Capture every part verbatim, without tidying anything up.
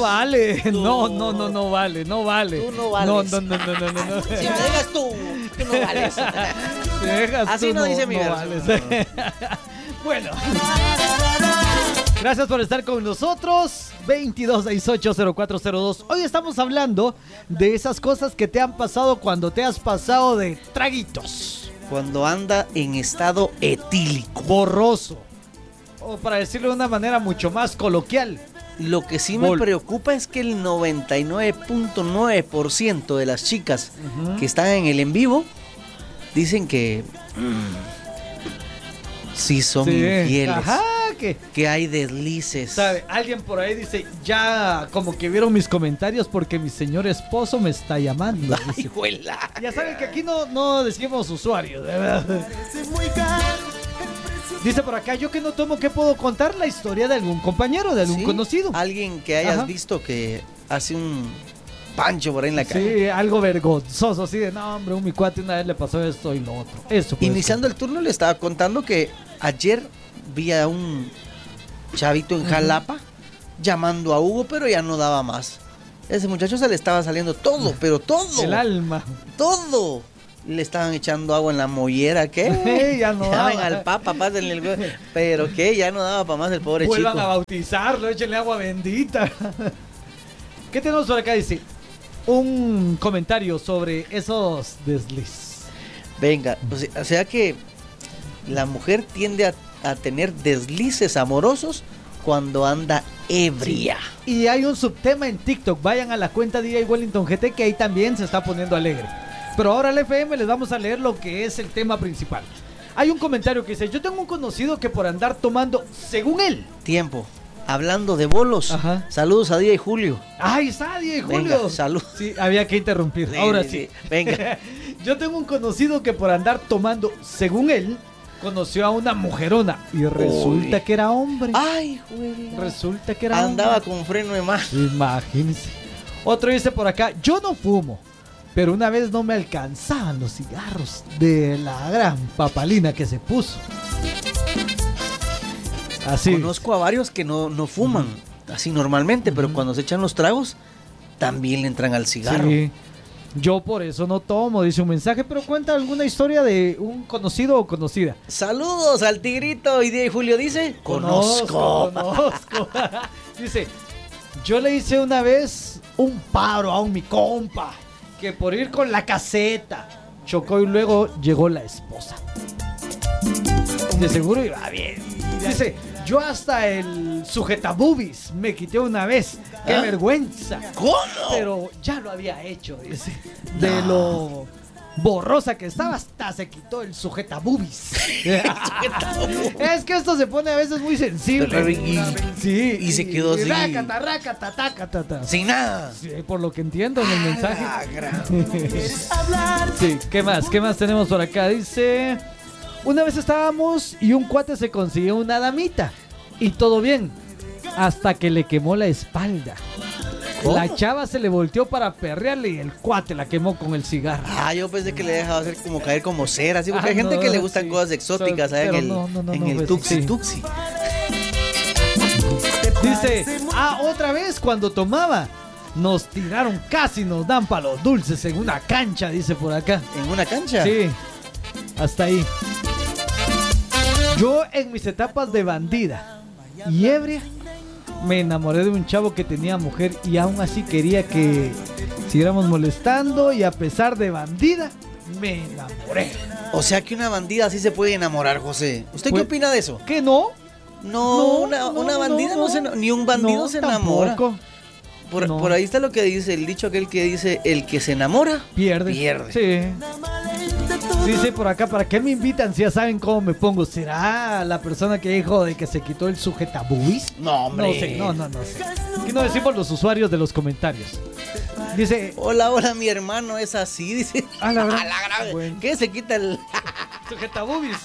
vale. Tú. No, no, no, no vale, no vale. Tú no vales. No, no, no, no, no, no, no. Si me dejas tú, tú no vales. Si dejas Así tú, no dice mi verso. vales. Bueno. Gracias por estar con nosotros. veintidós sesenta y ocho cero cuatro cero dos. Hoy estamos hablando de esas cosas que te han pasado cuando te has pasado de traguitos. Cuando anda en estado etílico. Borroso. O para decirlo de una manera mucho más coloquial. Lo que sí me Bol. preocupa es que el noventa y nueve punto nueve por ciento de las chicas Uh-huh. que están en el en vivo dicen que mm, sí son Sí. infieles. Ajá, que Que hay deslices. sabe, alguien por ahí dice, ya como que vieron mis comentarios porque mi señor esposo me está llamando. Ay, Dice. juela. Ya saben que aquí no, no decimos usuarios, de verdad. Dice por acá, yo que no tomo, ¿qué puedo contar? La historia de algún compañero, de algún Sí, conocido. Alguien que hayas Ajá. visto que hace un pancho por ahí en la calle. Sí, algo vergonzoso, así de, no, hombre, un mi cuate una vez le pasó esto y lo otro. Eso. puedes Iniciando el turno le estaba contando que ayer vi a un chavito en Jalapa llamando a Hugo, pero ya no daba más. Ese muchacho se le estaba saliendo todo, pero todo. contar. El alma. Todo. Le estaban echando agua en la mollera, ¿qué? Ya no Llamen daba. al papa, pásenle el hue- pero ¿qué? Ya no daba para más el pobre Vuelvan chico. a bautizarlo, échenle agua bendita. ¿Qué tenemos por acá? Dice, un comentario sobre esos desliz. Venga, o sea, o sea que la mujer tiende a, a tener deslices amorosos cuando anda ebria. Y hay un subtema en TikTok, vayan a la cuenta D J Wellington G T que ahí también se está poniendo alegre. Pero ahora al F M les vamos a leer lo que es el tema principal. Hay un comentario que dice, yo tengo un conocido que por andar tomando, según él. Tiempo. Hablando de bolos, Ajá. saludos a Día y Julio. ¡Ay, está D J Julio! Venga, salud. Sí, había que interrumpir. Sí, ahora sí, sí. sí. Venga. Yo tengo un conocido que por andar tomando, según él, conoció a una mujerona. Y resulta Uy. que era hombre. Ay, güey. Resulta que era Andaba hombre. con freno de mano. Imagínense. Otro dice por acá, yo no fumo, pero una vez no me alcanzaban los cigarros de la gran papalina que se puso. Así. Conozco a varios que no, no fuman así normalmente, pero cuando se echan los tragos, también le entran al cigarro. Sí. Yo por eso no tomo, dice un mensaje, pero cuenta alguna historia de un conocido o conocida. Saludos al Tigrito. Y Día y Julio dice: Conozco. Conozco. Dice, yo le hice una vez un paro a un mi compa, que por ir con la caseta chocó y luego llegó la esposa. De seguro iba bien. Dice, yo hasta el sujetabubis me quité una vez. ¡Qué ¿Ah? vergüenza! ¿Cómo? Pero ya lo había hecho, dice. De lo borrosa que estaba, hasta se quitó el sujetabubis. Es que esto se pone a veces muy sensible. Y- Sí. y se quedó así. Rácata, rácata, tácata, ta. Sin nada. Sí, por lo que entiendo en el mensaje. Ah, gran- Sí, ¿qué más? ¿Qué más tenemos por acá? Dice, una vez estábamos y un cuate se consiguió una damita y todo bien, hasta que le quemó la espalda. ¿Cómo? La chava se le volteó para perrearle y el cuate la quemó con el cigarro. Ah, yo pensé que le dejaba hacer como caer como cera, así, porque Ah, hay gente no, que le gustan sí. cosas exóticas, Pero ¿sabes? En el, no, no, no, en no, el pues, tuxi sí. tuxi. Dice, ah, otra vez cuando tomaba, nos tiraron, casi nos dan palos dulces en una cancha, dice por acá. ¿En una cancha? Sí, hasta ahí. Yo en mis etapas de bandida y ebria me enamoré de un chavo que tenía mujer y aún así quería que siguiéramos molestando y a pesar de bandida me enamoré. O sea que una bandida sí se puede enamorar, José. ¿Usted Pues, qué opina de eso? ¿Qué no? No, una, una bandida no, se ena- ni un bandido no, se enamora. tampoco. Por, No. por ahí está lo que dice, el dicho aquel que dice, el que se enamora, Pierde. pierde. Sí. Dice por acá, ¿para qué me invitan si ya saben cómo me pongo? ¿Será la persona que dijo de que se quitó el sujetabubis? No, hombre. No sé, no, no, no sé. Aquí no decimos los usuarios de los comentarios. Dice, Hola, hola, mi hermano es así, dice. Ah, la verdad. A la grave. Bueno. ¿Qué se quita el...? sujetabubis.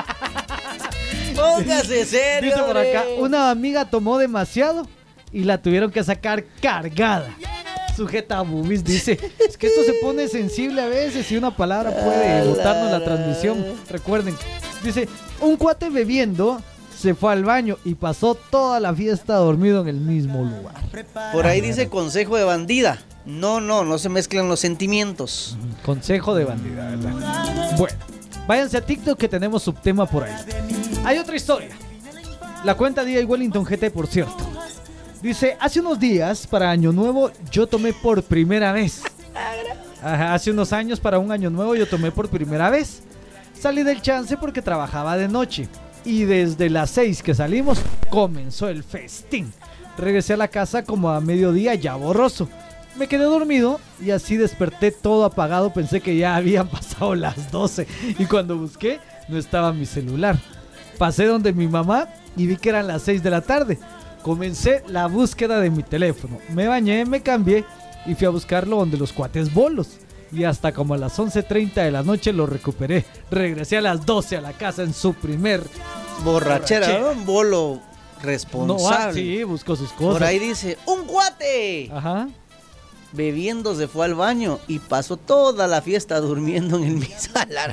Póngase serio, Dice por acá, hombre. una amiga tomó demasiado y la tuvieron que sacar cargada. Sujetabubis, dice, es que esto se pone sensible a veces y una palabra puede botarnos la transmisión. Recuerden, dice, un cuate bebiendo se fue al baño y pasó toda la fiesta dormido en el mismo lugar. Por ahí dice consejo de bandida. No, no, no se mezclan los sentimientos. Consejo de bandida, ¿verdad? Bueno, váyanse a TikTok que tenemos subtema por ahí. Hay otra historia. La cuenta D I Wellington G T, por cierto. Dice, hace unos días, para Año Nuevo, yo tomé por primera vez. Ajá, hace unos años, para un Año Nuevo, yo tomé por primera vez. Salí del chance porque trabajaba de noche. Y desde las seis que salimos, comenzó el festín. Regresé a la casa como a mediodía ya borroso. Me quedé dormido y así desperté todo apagado. Pensé que ya habían pasado las doce. Y cuando busqué, no estaba mi celular. Pasé donde mi mamá y vi que eran las seis de la tarde. Comencé la búsqueda de mi teléfono. Me bañé, me cambié y fui a buscarlo donde los cuates bolos. Y hasta como a las once treinta de la noche lo recuperé. Regresé a las doce a la casa en su primer borrachera, borrachera. ¿no? Un bolo responsable. No, ah, sí, buscó sus cosas. Por ahí dice, un cuate. Ajá. Bebiendo se fue al baño y pasó toda la fiesta durmiendo en el mismo.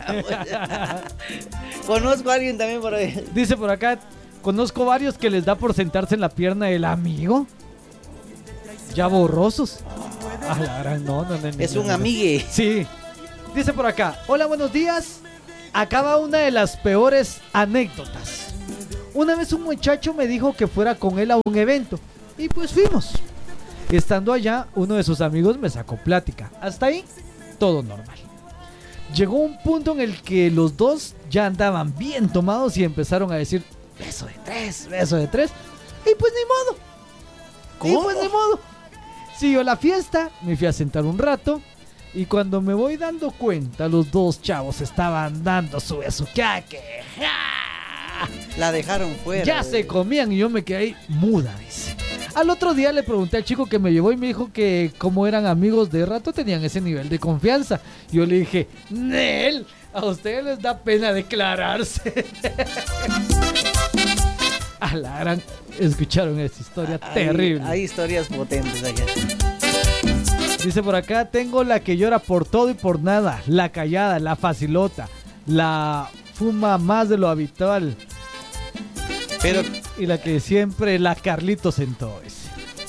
Conozco a alguien también por ahí. Dice por acá, conozco varios que les da por sentarse en la pierna del amigo. Ya borrosos. Ah, la gran, no, no, no, no, es no, un no. amigue. Sí. Dice por acá, hola, buenos días. Acaba una de las peores anécdotas. Una vez un muchacho me dijo que fuera con él a un evento. Y pues fuimos. Estando allá, uno de sus amigos me sacó plática. Hasta ahí, todo normal. Llegó un punto en el que los dos ya andaban bien tomados y empezaron a decir, beso de tres, beso de tres. Y pues ni modo. ¿Cómo? Y pues ni modo. Siguió la fiesta, me fui a sentar un rato. Y cuando me voy dando cuenta, los dos chavos estaban dando su beso. ¡Qué que! La dejaron fuera. Ya de... se comían y yo me quedé ahí muda, dice. Al otro día le pregunté al chico que me llevó y me dijo que como eran amigos de rato tenían ese nivel de confianza. Yo le dije, Nel, a ustedes les da pena declararse. A la gran, escucharon esa historia hay, terrible. Hay historias potentes allá. Dice por acá, tengo la que llora por todo y por nada, la callada, la facilota, la fuma más de lo habitual. Pero y la que siempre la Carlitos sentó ese.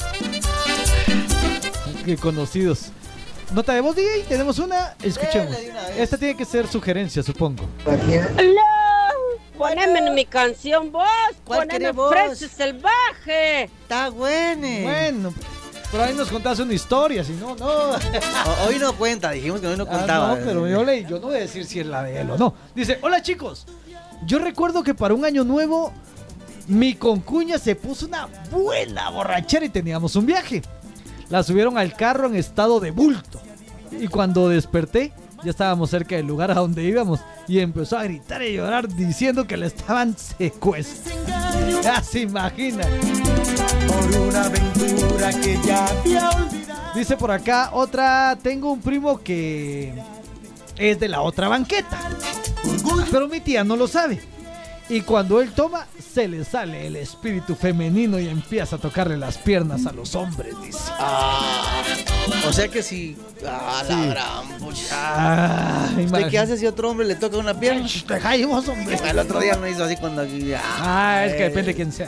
Qué conocidos. Nota de voz, D J, tenemos una. Escuchemos. Dale, de una vez. Esta tiene que ser sugerencia, supongo. ¡Aló! Poneme mi canción vos. ¿Cuál Poneme querés vos? Fresa Salvaje. está bueno. Bueno, por ahí nos contaste una historia, si no, no. O- hoy no cuenta, dijimos que hoy no Ah, contaba. no, pero yo, le, yo no voy a decir si es la de él o no. Dice, hola chicos, yo recuerdo que para un año nuevo mi concuña se puso una buena borrachera y teníamos un viaje. La subieron al carro en estado de bulto. Y cuando desperté, ya estábamos cerca del lugar a donde íbamos. Y empezó a gritar y llorar diciendo que le estaban secuestrando. Ya se imagina. Por una aventura que ya había olvidado. Dice por acá otra, tengo un primo que es de la otra banqueta. Pero mi tía no lo sabe. Y cuando él toma, se le sale el espíritu femenino y empieza a tocarle las piernas a los hombres, dice. Ah, o sea que si. Ah, la Sí. gran pucha. Ah, ¿Usted qué hace si otro hombre le toca una pierna? Deja ahí vos, hombre. El otro día no hizo así cuando. Ah, Ah, es que depende de quién sea.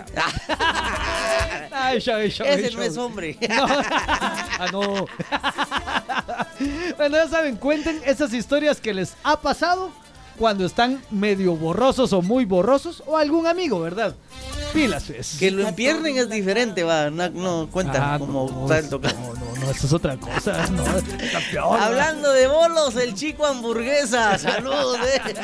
Ay, show, show, Ese show. no es hombre. No. Ah, no. Bueno, ya saben, cuenten esas historias que les ha pasado cuando están medio borrosos o muy borrosos o algún amigo, ¿verdad? Pilas, pues. Que lo empiernen es diferente, va. No, no cuenta Ah, como no, tal es- tocar. no, no, no, eso es otra cosa. No, está peor, ¿no? Hablando de bolos, el chico hamburguesa. Saludos,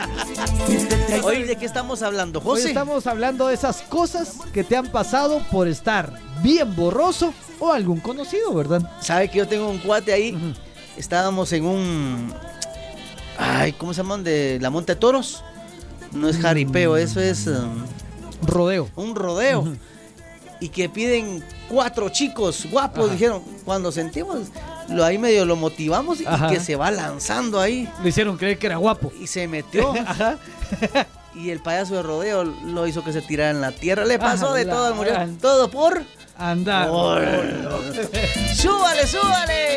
eh. Hoy, ¿de qué estamos hablando, Hoy José? estamos hablando de esas cosas que te han pasado por estar bien borroso o algún conocido, ¿verdad? ¿Sabe que yo tengo un cuate ahí? Ujú. Estábamos en un. Ay, ¿cómo se llaman? De la Monte de Toros. No es jaripeo, eso es um, Rodeo. un rodeo. Ujú. Y que piden cuatro chicos guapos, Ajá. dijeron. Cuando sentimos, lo ahí medio lo motivamos y Ajá. que se va lanzando ahí. Le hicieron creer que era guapo. Y se metió. Ajá. Y el payaso de rodeo lo hizo que se tirara en la tierra. Le pasó Ah, de la todo al murió. gran- Todo por. Anda. por... ¡Súbale, súbale!